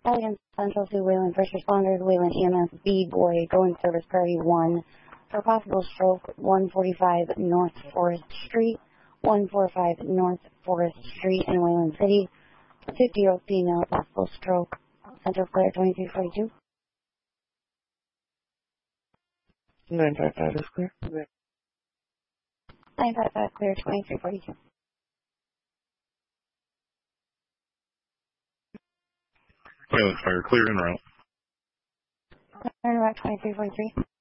Allegan Central to Wayland First Responders, Wayland EMS B-Boy, going service priority 1 for possible stroke 145 North Forest Street, 145 North Forest Street in Wayland City. 50-year-old female, possible stroke. Central clear 2342. 955 is clear. 955 clear 2342. Wayland Fire clear en route. Turn around 2343.